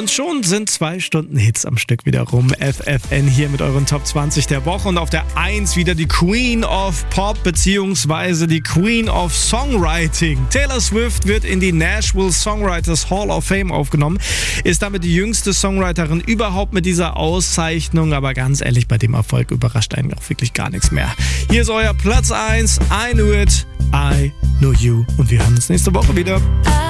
Und schon sind 2 Stunden Hits am Stück wieder rum. FFN hier mit euren Top 20 der Woche. Und auf der 1 wieder die Queen of Pop bzw. die Queen of Songwriting. Taylor Swift wird in die Nashville Songwriters Hall of Fame aufgenommen. Ist damit die jüngste Songwriterin überhaupt mit dieser Auszeichnung. Aber ganz ehrlich, bei dem Erfolg überrascht einen auch wirklich gar nichts mehr. Hier ist euer Platz 1. I Knew It, I Know You. Und wir hören uns nächste Woche wieder.